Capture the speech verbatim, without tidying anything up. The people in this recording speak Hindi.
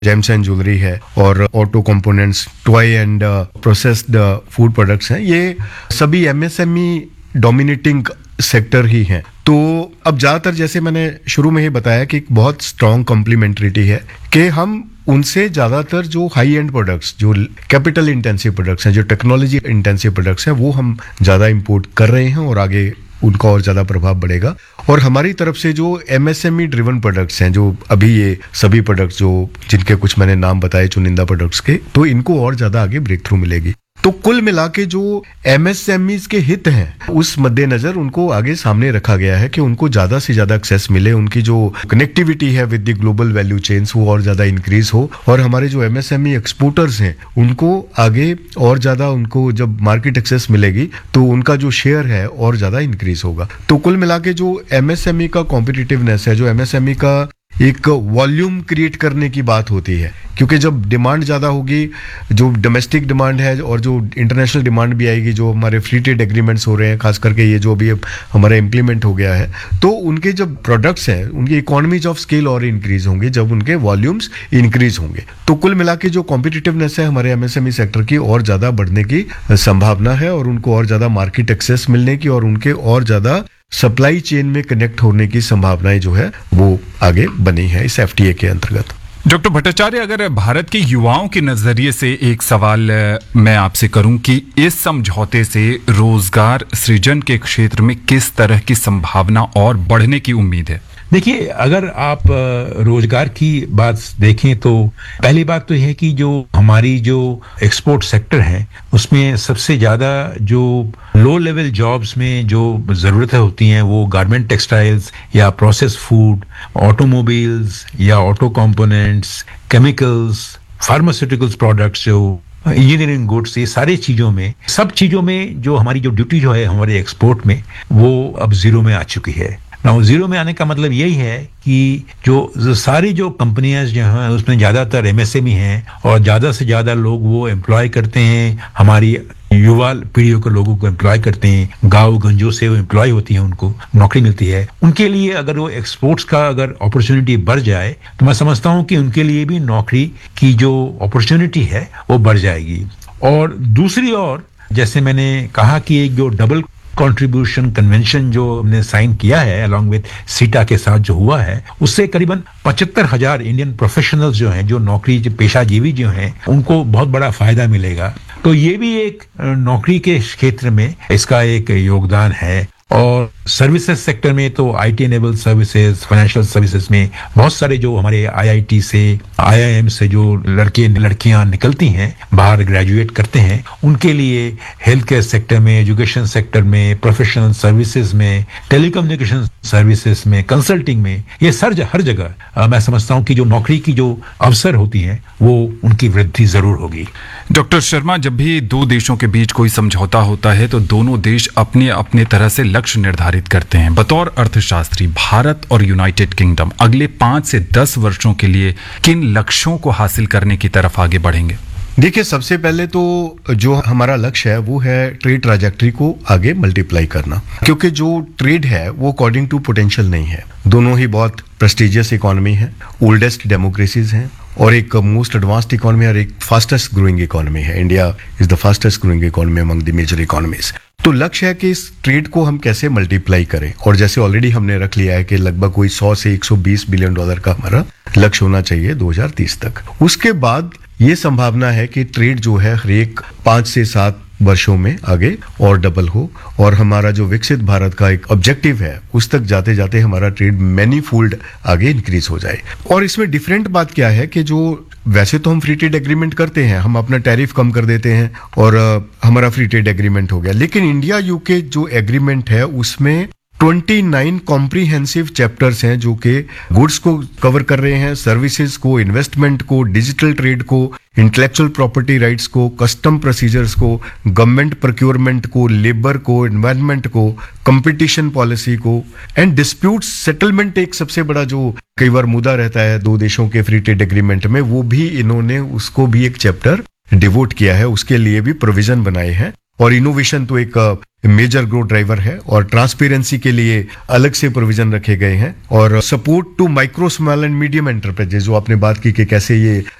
जेम्स एंड ज्वेलरी है और auto components, toy and processed food products हैं, ये सभी एमएसएमई डोमिनेटिंग सेक्टर ही हैं। तो अब ज्यादातर जैसे मैंने शुरू में ही बताया कि एक बहुत स्ट्रॉन्ग कॉम्प्लीमेंट्रिटी है कि हम उनसे ज्यादातर जो हाई एंड प्रोडक्ट्स, जो कैपिटल इंटेंसिव प्रोडक्ट्स हैं, जो टेक्नोलॉजी इंटेंसिव प्रोडक्ट्स हैं, वो हम ज्यादा इंपोर्ट कर रहे हैं और आगे उनका और ज्यादा प्रभाव बढ़ेगा। और हमारी तरफ से जो एमएसएमई ड्रिवन प्रोडक्ट्स हैं, जो अभी ये सभी प्रोडक्ट्स जो जिनके कुछ मैंने नाम बताए चुनिंदा प्रोडक्ट्स के, तो इनको और ज्यादा आगे ब्रेक थ्रू मिलेगी। तो कुल मिला के जो एमएसएमईज के हित हैं उस मद्देनजर उनको आगे सामने रखा गया है कि उनको ज्यादा से ज्यादा एक्सेस मिले, उनकी जो कनेक्टिविटी है with the global value chains वो और ज्यादा इंक्रीज हो, और हमारे जो एमएसएमई एक्सपोर्टर्स हैं उनको आगे और ज्यादा, उनको जब मार्केट एक्सेस मिलेगी तो उनका जो शेयर है और ज्यादा इंक्रीज होगा। तो कुल मिला के जो एमएसएमई का कॉम्पिटिटिवनेस है, जो एमएसएमई का एक वॉल्यूम क्रिएट करने की बात होती है, क्योंकि जब डिमांड ज्यादा होगी, जो डोमेस्टिक डिमांड है और जो इंटरनेशनल डिमांड भी आएगी, जो हमारे फ्री ट्रेड एग्रीमेंट्स हो रहे हैं, खास करके ये जो अभी हमारा इम्प्लीमेंट हो गया है, तो उनके जब प्रोडक्ट्स हैं उनकी इकोनॉमीज ऑफ स्केल और इंक्रीज होंगे जब उनके वॉल्यूम्स इंक्रीज होंगे। तो कुल मिला के जो कॉम्पिटिटिवनेस है हमारे एमएसएमई सेक्टर की और ज्यादा बढ़ने की संभावना है, और उनको और ज्यादा मार्केट एक्सेस मिलने की और उनके और ज्यादा सप्लाई चेन में कनेक्ट होने की संभावनाएं जो है वो आगे बनी है इस एफटीए के अंतर्गत। डॉक्टर भट्टाचार्य, अगर भारत के युवाओं के नजरिए से एक सवाल मैं आपसे करूं कि इस समझौते से रोजगार सृजन के क्षेत्र में किस तरह की संभावना और बढ़ने की उम्मीद है? देखिए, अगर आप रोजगार की बात देखें तो पहली बात तो यह है कि जो हमारी जो एक्सपोर्ट सेक्टर है उसमें सबसे ज्यादा जो लो लेवल जॉब्स में जो जरूरतें होती हैं वो गारमेंट टेक्सटाइल्स या प्रोसेस फूड, ऑटोमोबाइल्स या auto components, chemicals, pharmaceuticals products, जो इंजीनियरिंग गुड्स, ये सारी चीजों में, सब चीजों में जो हमारी जो ड्यूटी जो है हमारे एक्सपोर्ट में वो अब जीरो में आ चुकी है। नाउ जीरो में आने का मतलब यही है कि जो, जो सारी जो कंपनियां जो हैं उसमें ज्यादातर एमएसएमई हैं और ज्यादा से ज्यादा लोग वो एम्प्लॉय करते हैं, हमारी युवा पीढ़ियों के लोगों को एम्प्लॉय करते हैं, गांव गंजों से वो एम्प्लॉय होती है, उनको नौकरी मिलती है। उनके लिए अगर वो एक्सपोर्ट्स का अगर अपॉर्चुनिटी बढ़ जाए तो मैं समझता हूं कि उनके लिए भी नौकरी की जो अपॉर्चुनिटी है वो बढ़ जाएगी। और दूसरी ओर, जैसे मैंने कहा कि एक जो डबल कंट्रीब्यूशन कन्वेंशन जो हमने साइन किया है अलॉन्ग विद सीटा के साथ जो हुआ है, उससे करीबन पचहत्तर हजार इंडियन प्रोफेशनल्स जो हैं, जो नौकरी जो पेशाजीवी जो हैं, उनको बहुत बड़ा फायदा मिलेगा। तो ये भी एक नौकरी के क्षेत्र में इसका एक योगदान है। और सर्विसेज सेक्टर में तो IT enabled services, financial services में बहुत सारे जो हमारे आईआईटी से, आईआईएम से जो लड़के लड़कियां निकलती हैं, बाहर ग्रेजुएट करते हैं, उनके लिए हेल्थ केयर सेक्टर में, एजुकेशन सेक्टर में, प्रोफेशनल सर्विसेज में, टेलीकम्युनिकेशन सर्विसेज में, कंसल्टिंग में, ये सर हर जगह मैं समझता हूँ कि जो नौकरी की जो अवसर होती हैं वो उनकी वृद्धि जरूर होगी। डॉक्टर शर्मा, जब भी दो देशों के बीच कोई समझौता होता है तो दोनों देश अपने अपने तरह से लक्ष्य निर्धारित करते हैं। बतौर अर्थशास्त्री, भारत और यूनाइटेड किंगडम अगले पांच से दस वर्षों के लिए किन लक्ष्यों को हासिल करने की तरफ आगे बढ़ेंगे? देखिए, सबसे पहले तो जो हमारा लक्ष्य है वो है ट्रेड ट्रैजेक्टरी को आगे मल्टीप्लाई करना, क्योंकि जो ट्रेड है वो अकॉर्डिंग टू पोटेंशियल नहीं है। दोनों ही बहुत प्रेस्टिजियस इकोनॉमी है, ओल्डेस्ट डेमोक्रेसीज हैं और एक मोस्ट एडवांस्ड इकोनॉमी और एक फास्टेस्ट ग्रोइंग इकोनॉमी है। India is the fastest growing economy among the major economies. तो लक्ष्य है कि इस ट्रेड को हम कैसे मल्टीप्लाई करें, और जैसे ऑलरेडी हमने रख लिया है कि लगभग कोई सौ से एक सौ बीस बिलियन डॉलर का हमारा लक्ष्य होना चाहिए दो हज़ार तीस तक। उसके बाद ये संभावना है कि ट्रेड जो है हर एक पांच से सात वर्षों में आगे और डबल हो, और हमारा जो विकसित भारत का एक ऑब्जेक्टिव है उस तक जाते जाते हमारा ट्रेड मैनीफोल्ड आगे इंक्रीज हो जाए। और इसमें डिफरेंट बात क्या है कि जो वैसे तो हम फ्री ट्रेड एग्रीमेंट करते हैं, हम अपना टैरिफ कम कर देते हैं और uh, हमारा फ्री ट्रेड एग्रीमेंट हो गया, लेकिन इंडिया यूके जो एग्रीमेंट है उसमें उनतीस कॉम्प्रिहेंसिव चैप्टर्स हैं जो कि गुड्स को कवर कर रहे हैं, सर्विसेज को, इन्वेस्टमेंट को, डिजिटल ट्रेड को, इंटेलेक्चुअल प्रॉपर्टी राइट्स को, कस्टम प्रोसीजर्स को, गवर्नमेंट प्रोक्योरमेंट को, लेबर को, एनवायरनमेंट को, कंपटीशन पॉलिसी को, एंड डिस्प्यूट सेटलमेंट एक सबसे बड़ा जो कई बार मुद्दा रहता है दो देशों के फ्री ट्रेड एग्रीमेंट में, वो भी इन्होंने उसको भी एक चैप्टर डिवोट किया है, उसके लिए भी प्रोविजन बनाए हैं। और इनोवेशन तो एक मेजर ग्रोथ ड्राइवर है और ट्रांसपेरेंसी के लिए अलग से प्रोविजन रखे गए हैं और support to micro small and medium enterprises जो आपने बात की कि कैसे ये